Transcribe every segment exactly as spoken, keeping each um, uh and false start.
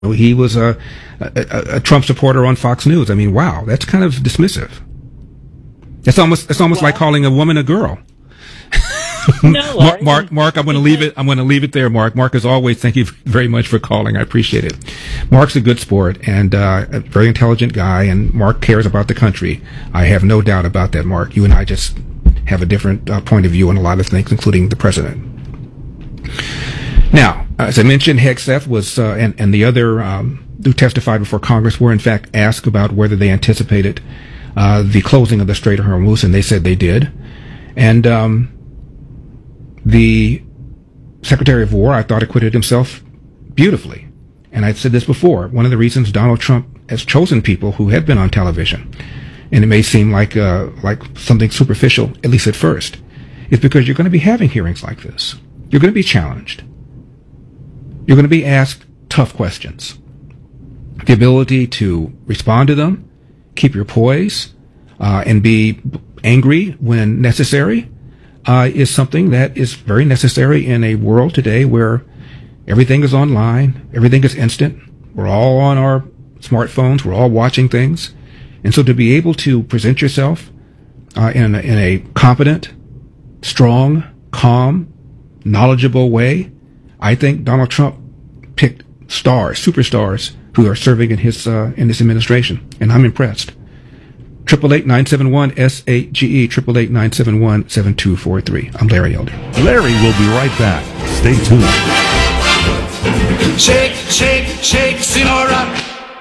He was a, a, a Trump supporter on Fox News. I mean, wow, that's kind of dismissive. It's almost it's almost well, like calling a woman a girl. No, Mark, Mark, Mark, I'm going to leave it. I'm going to leave it there, Mark. Mark, as always, thank you very much for calling. I appreciate it. Mark's a good sport and uh, a very intelligent guy, and Mark cares about the country. I have no doubt about that, Mark. You and I just have a different uh, point of view on a lot of things, including the president. Now, as I mentioned, Hegseth was uh, and and the other um, who testified before Congress were in fact asked about whether they anticipated uh, the closing of the Strait of Hormuz, and they said they did. And um, the Secretary of War, I thought, acquitted himself beautifully. And I've said this before. One of the reasons Donald Trump has chosen people who have been on television, and it may seem like uh, like something superficial, at least at first, is because you're going to be having hearings like this. You're going to be challenged. You're going to be asked tough questions. The ability to respond to them, keep your poise, uh, and be angry when necessary uh, is something that is very necessary in a world today where everything is online, everything is instant. We're all on our smartphones. We're all watching things. And so to be able to present yourself uh, in, a, in a competent, strong, calm, knowledgeable way, I think Donald Trump picked stars, superstars, who are serving in his uh, in this administration, and I'm impressed. Triple eight nine seven one S A G E triple eight nine seven one seven two four three. I'm Larry Elder. Larry will be right back. Stay tuned. Shake, shake, shake, Sinora.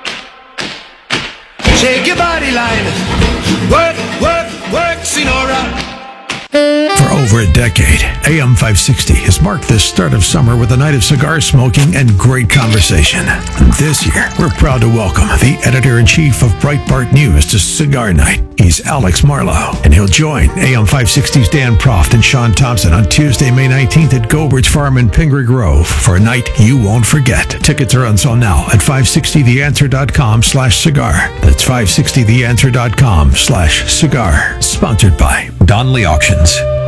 Shake your body line. Work, work, work, Sinora. For over a decade, A M five sixty has marked the start of summer with a night of cigar smoking and great conversation. This year, we're proud to welcome the editor-in-chief of Breitbart News to Cigar Night. He's Alex Marlow, and he'll join A M five sixty's Dan Proft and Sean Thompson on Tuesday, May nineteenth at Gobert's Farm in Pingree Grove for a night you won't forget. Tickets are on sale now at five sixty the answer dot com slash cigar. That's five sixty the answer dot com slash cigar. Sponsored by Donnelly Auctions.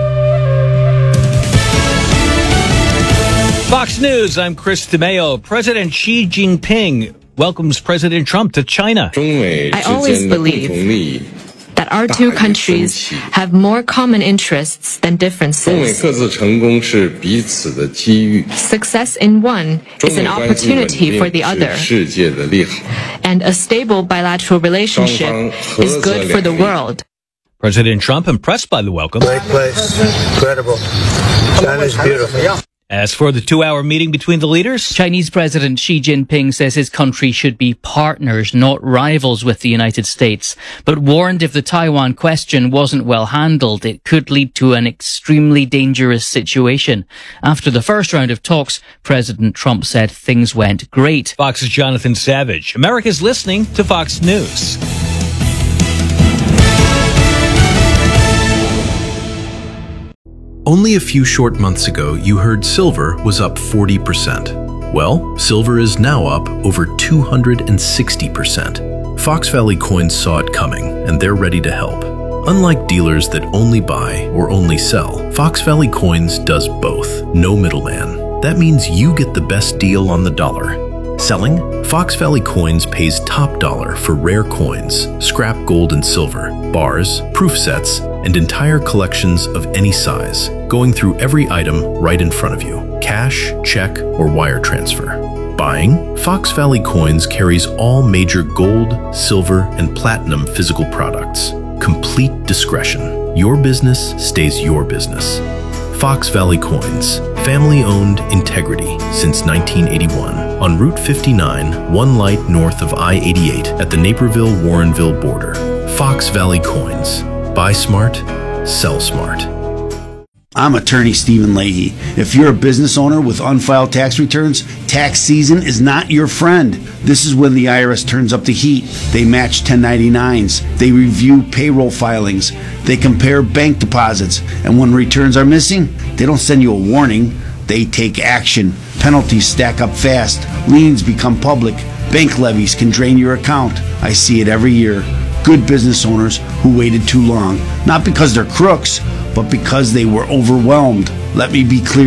Fox News, I'm Chris DeMeo. President Xi Jinping welcomes President Trump to China. I always believe that our two countries have more common interests than differences. Success in one is an opportunity for the other. And a stable bilateral relationship is good for the world. President Trump impressed by the welcome. Great place. Incredible. China's beautiful. As for the two-hour meeting between the leaders, Chinese President Xi Jinping says his country should be partners, not rivals with the United States, but warned if the Taiwan question wasn't well handled, it could lead to an extremely dangerous situation. After the first round of talks, President Trump said things went great. Fox's Jonathan Savage. America's listening to Fox News. Only a few short months ago, you heard silver was up forty percent. Well, silver is now up over two hundred sixty percent. Fox Valley Coins saw it coming, and they're ready to help. Unlike dealers that only buy or only sell, Fox Valley Coins does both. No middleman. That means you get the best deal on the dollar. Selling? Fox Valley Coins pays top dollar for rare coins, scrap gold and silver, bars, proof sets, and entire collections of any size, going through every item right in front of you. Cash, check, or wire transfer. Buying? Fox Valley Coins carries all major gold, silver, and platinum physical products. Complete discretion. Your business stays your business. Fox Valley Coins. Family-owned integrity since nineteen eighty-one. On Route fifty-nine, one light north of I eighty-eight at the Naperville-Warrenville border. Fox Valley Coins. Buy smart, sell smart. I'm attorney Stephen Leahy. If you're a business owner with unfiled tax returns, tax season is not your friend. This is when the I R S turns up the heat. They match ten ninety-nines. They review payroll filings. They compare bank deposits. And when returns are missing, they don't send you a warning. They take action. Penalties stack up fast. Liens become public. Bank levies can drain your account. I see it every year. Good business owners who waited too long. Not because they're crooks, but because they were overwhelmed. Let me be clear.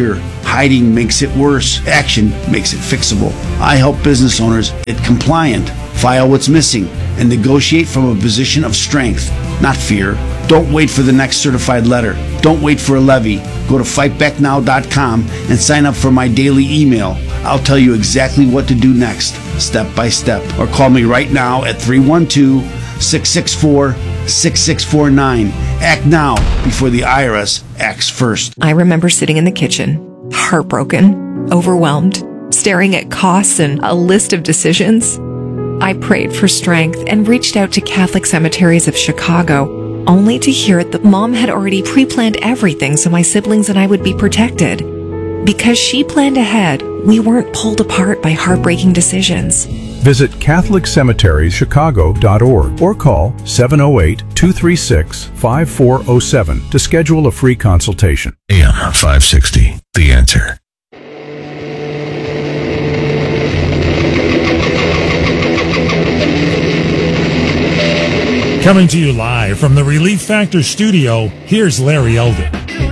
Hiding makes it worse. Action makes it fixable. I help business owners get compliant, file what's missing, and negotiate from a position of strength, not fear. Don't wait for the next certified letter. Don't wait for a levy. Go to fight back now dot com and sign up for my daily email. I'll tell you exactly what to do next, step by step. Or call me right now at three one two, six six four, six six four nine. Act now before the I R S acts first. I remember sitting in the kitchen, heartbroken, overwhelmed, staring at costs and a list of decisions. I prayed for strength and reached out to Catholic Cemeteries of Chicago, only to hear that Mom had already pre-planned everything so my siblings and I would be protected. Because she planned ahead, we weren't pulled apart by heartbreaking decisions. Visit Catholic Cemeteries Chicago dot org or call seven oh eight, two three six, five four oh seven to schedule a free consultation. A M five sixty, The Answer. Coming to you live from the Relief Factor studio, here's Larry Elder.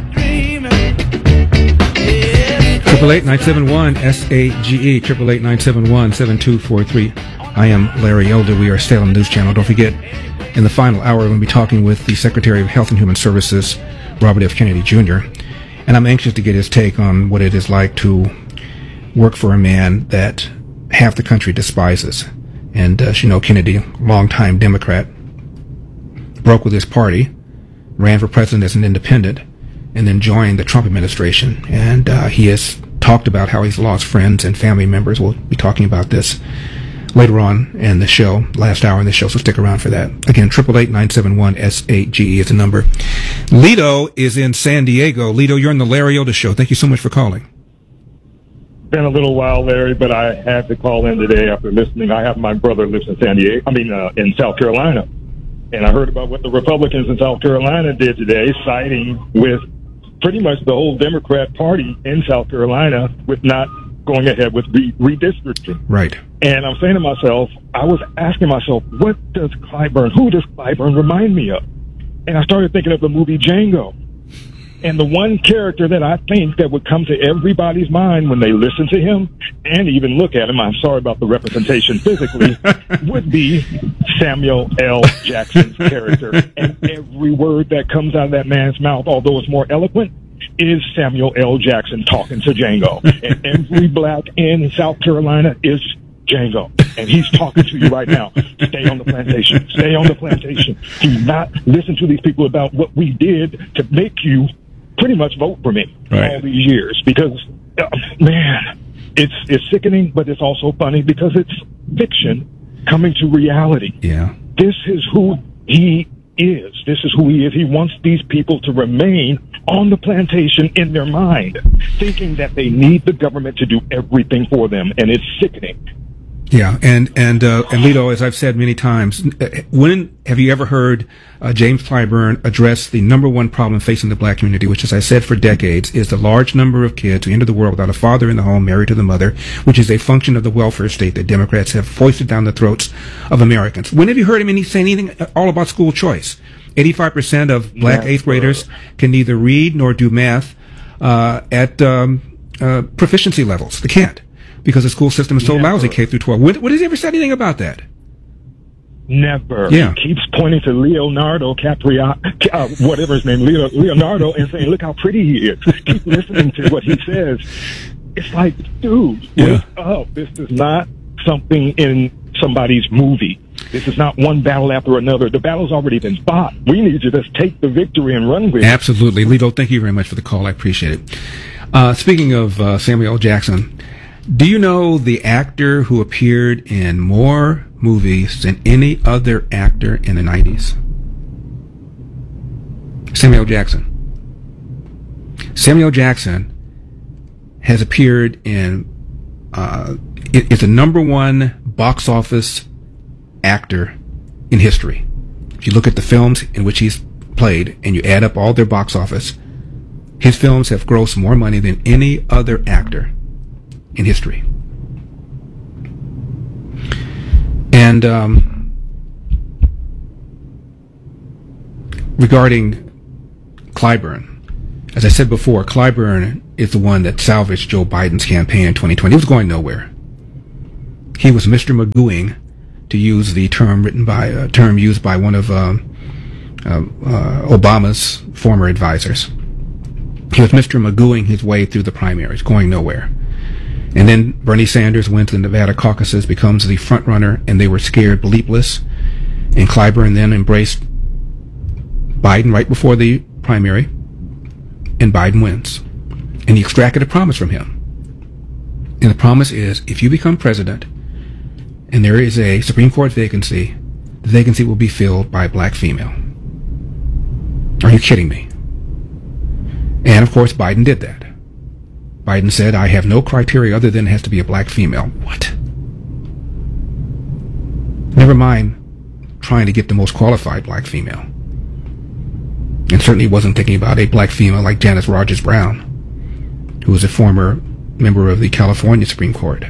Triple eight nine seven one S A G E, triple eight nine seven one seven two four three. I am Larry Elder. We are Salem News Channel. Don't forget, in the final hour, we're going to be talking with the Secretary of Health and Human Services, Robert F. Kennedy Junior And I'm anxious to get his take on what it is like to work for a man that half the country despises. And, uh, you know, Kennedy, longtime Democrat, broke with his party, ran for president as an independent, and then joined the Trump administration. And uh, he has talked about how he's lost friends and family members. We'll be talking about this later on in the show, last hour in the show, so stick around for that. Again, triple eight nine seven one S A G E is the number. Lito is in San Diego. Lito, you're on the Larry Elder Show. Thank you so much for calling. Been a little while, Larry, but I had to call in today after listening. I have my brother lives in San Diego, I mean, uh, in South Carolina. And I heard about what the Republicans in South Carolina did today, siding with pretty much the whole Democrat Party in South Carolina with not going ahead with re- redistricting. Right. And I'm saying to myself, I was asking myself, what does Clyburn, who does Clyburn remind me of? And I started thinking of the movie Django. And the one character that I think that would come to everybody's mind when they listen to him and even look at him, I'm sorry about the representation physically, would be Samuel L. Jackson's character. And every word that comes out of that man's mouth, although it's more eloquent, is Samuel L. Jackson talking to Django. And every black in South Carolina is Django. And he's talking to you right now. Stay on the plantation. Stay on the plantation. Do not listen to these people about what we did to make you pretty much vote for me right. all these years. Because, uh, man, it's it's sickening, but it's also funny because it's fiction coming to reality. Yeah. This is who he is. This is who he is. He wants these people to remain on the plantation in their mind, thinking that they need the government to do everything for them, and it's sickening. Yeah, and and uh, and Lito, as I've said many times, when have you ever heard uh, James Clyburn address the number one problem facing the black community, which, as I said for decades, is the large number of kids who enter the world without a father in the home, married to the mother, which is a function of the welfare state that Democrats have foisted down the throats of Americans. When have you heard him say anything all about school choice? eighty-five percent of black yeah, eighth graders can neither read nor do math uh, at um, uh, proficiency levels. They can't. Because the school system is so Never. lousy, K through twelve. What, what has he ever said anything about that? Never. Yeah. He keeps pointing to Leonardo Caprio, uh, whatever his name, Leo, Leonardo, and saying, look how pretty he is. Keep listening to what he says. It's like, dude, yeah. wake up. This is not something in somebody's movie. This is not one battle after another. The battle's already been fought. We need to just take the victory and run with it. Absolutely. Lito, thank you very much for the call. I appreciate it. Uh, speaking of uh, Samuel L. Jackson, do you know the actor who appeared in more movies than any other actor in the nineties? Samuel Jackson. Samuel Jackson has appeared in, uh, is the number one box office actor in history. If you look at the films in which he's played and you add up all their box office, his films have grossed more money than any other actor in history. And um, regarding Clyburn, As I said before, Clyburn is the one that salvaged Joe Biden's campaign in twenty twenty. He was going nowhere. He was Mister Magooing, to use the term written by a uh, term used by one of um, uh, uh, Obama's former advisors. He was Mister Magooing his way through the primaries, going nowhere. And then Bernie Sanders went to the Nevada caucuses, becomes the front runner, and they were scared bleepless. And Clyburn then embraced Biden right before the primary, and Biden wins. And he extracted a promise from him. And the promise is, if you become president and there is a Supreme Court vacancy, the vacancy will be filled by a black female. Are you kidding me? And of course, Biden did that. Biden said, I have no criteria other than it has to be a black female. What? Never mind trying to get the most qualified black female. And certainly wasn't thinking about a black female like Janice Rogers Brown, who was a former member of the California Supreme Court,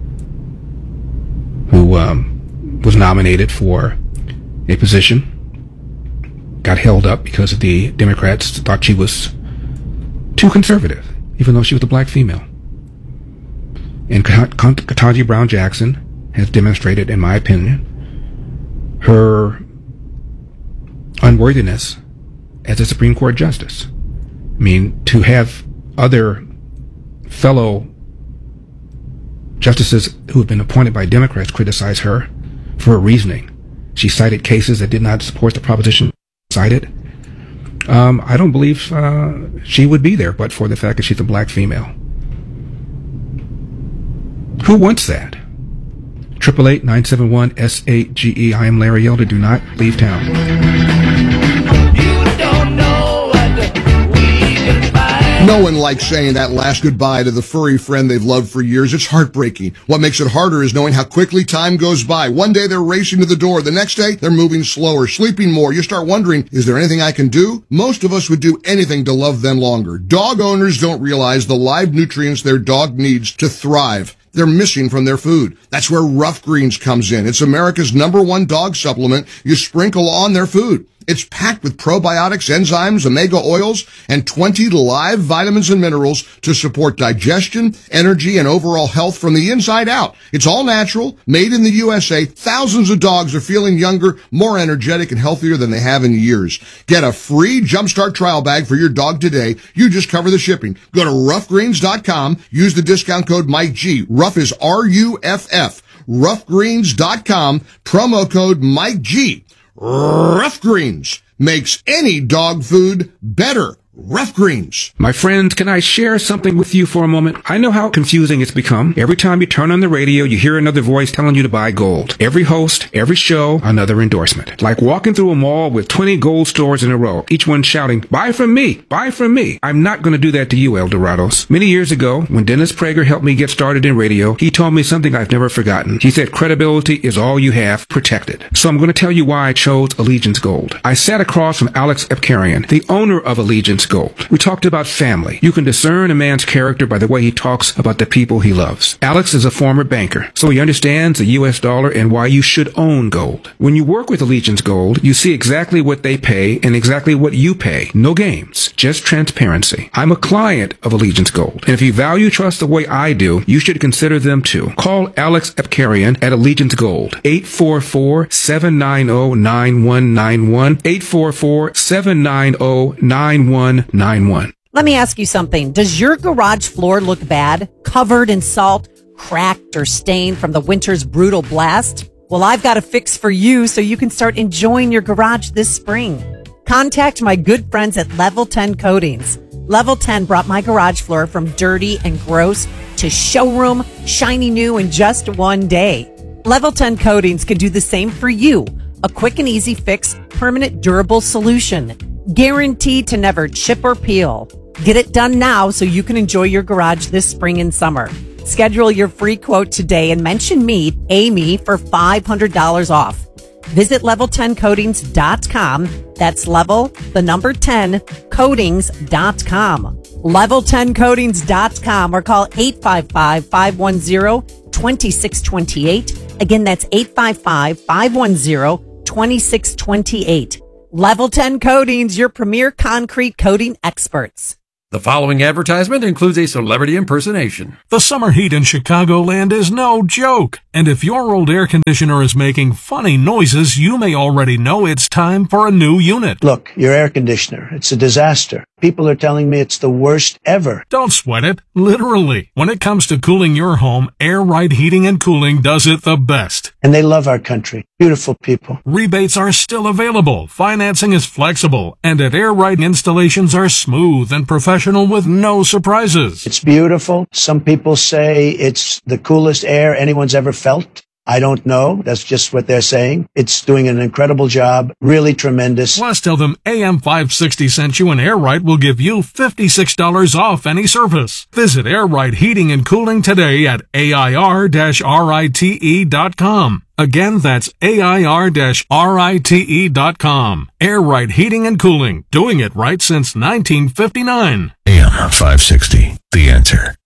who um, was nominated for a position, got held up because the Democrats thought she was too conservative, even though she was a black female. And Ketanji Brown Jackson has demonstrated, in my opinion, her unworthiness as a Supreme Court justice. I mean, to have other fellow justices who have been appointed by Democrats criticize her for her reasoning. She cited cases that did not support the proposition cited. Um, I don't believe uh, she would be there, but for the fact that she's a black female. Who wants that? Triple eight nine seven one S eight G E. I am Larry Elder. Do not leave town. No one likes saying that last goodbye to the furry friend they've loved for years. It's heartbreaking. What makes it harder is knowing how quickly time goes by. One day they're racing to the door. The next day they're moving slower, sleeping more. You start wondering, is there anything I can do? Most of us would do anything to love them longer. Dog owners don't realize the live nutrients their dog needs to thrive. They're missing from their food. That's where Rough Greens comes in. It's America's number one dog supplement you sprinkle on their food. It's packed with probiotics, enzymes, omega oils, and twenty live vitamins and minerals to support digestion, energy, and overall health from the inside out. It's all natural, made in the U S A. Thousands of dogs are feeling younger, more energetic, and healthier than they have in years. Get a free Jumpstart trial bag for your dog today. You just cover the shipping. Go to rough greens dot com. Use the discount code Mike G. Rough is R U F F. rough greens dot com. Promo code Mike G. Rough Greens makes any dog food better. Rough Greens. My friends, can I share something with you for a moment? I know how confusing it's become. Every time you turn on the radio, you hear another voice telling you to buy gold. Every host, every show, another endorsement. Like walking through a mall with twenty gold stores in a row, each one shouting, buy from me, buy from me. I'm not going to do that to you, El Dorados. Many years ago, when Dennis Prager helped me get started in radio, he told me something I've never forgotten. He said, credibility is all you have, protected. So I'm going to tell you why I chose Allegiance Gold. I sat across from Alex Epkarian, the owner of Allegiance Gold. We talked about family. You can discern a man's character by the way he talks about the people he loves. Alex is a former banker, so he understands the U S dollar and why you should own gold. When you work with Allegiance Gold, you see exactly what they pay and exactly what you pay. No games, just transparency. I'm a client of Allegiance Gold, and if you value trust the way I do, you should consider them too. Call Alex Epkarian at Allegiance Gold, eight four four, seven nine zero, nine one nine one, eight four four, seven nine zero, nine one nine one. Let me ask you something. Does your garage floor look bad? Covered in salt, cracked, or stained from the winter's brutal blast? Well, I've got a fix for you so you can start enjoying your garage this spring. Contact my good friends at Level ten Coatings. Level ten brought my garage floor from dirty and gross to showroom, shiny new in just one day. Level ten Coatings can do the same for you. A quick and easy fix, permanent durable solution. Guaranteed to never chip or peel. Get it done now so you can enjoy your garage this spring and summer. Schedule your free quote today and mention me, Amy, for five hundred dollars off. Visit level ten coatings dot com. That's level, the number ten, coatings dot com. level ten coatings dot com or call eight five five, five one zero, two six two eight. Again, that's eight five five, five one zero, two six two eight. Level ten Coatings, your premier concrete coating experts. The following advertisement includes a celebrity impersonation. The summer heat in Chicagoland is no joke. And if your old air conditioner is making funny noises, you may already know it's time for a new unit. Look, your air conditioner, it's a disaster. People are telling me it's the worst ever. Don't sweat it. Literally. When it comes to cooling your home, Air Right Heating and Cooling does it the best. And they love our country. Beautiful people. Rebates are still available. Financing is flexible. And at Air Right, installations are smooth and professional with no surprises. It's beautiful. Some people say it's the coolest air anyone's ever felt. I don't know. That's just what they're saying. It's doing an incredible job. Really tremendous. Plus, tell them A M five sixty sent you and Air Right will give you fifty-six dollars off any service. Visit Air Right Heating and Cooling today at A I R rite dot com. Again, that's A I R rite dot com. Air Right Heating and Cooling. Doing it right since nineteen fifty-nine. A M five sixty. The Answer.